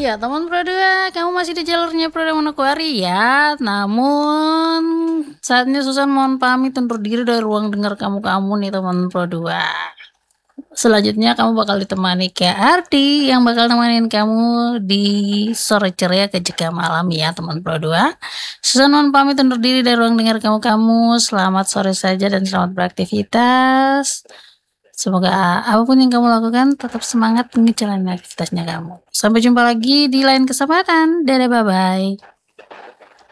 Ya, teman Pro 2, kamu masih di jalurnya Pro Manokwari ya. Namun saatnya Susan mohon pamit undur diri dari ruang dengar kamu nih teman Pro 2. Selanjutnya kamu bakal ditemani kayak Ardi yang bakal nemenin kamu di sore ceria ke jika malam ya teman Pro 2. Susan mohon pamit undur diri dari ruang dengar kamu. Selamat sore saja dan selamat beraktivitas. Semoga apapun yang kamu lakukan tetap semangat menjalani aktivitasnya kamu. Sampai jumpa lagi di lain kesempatan. Dadah, bye-bye.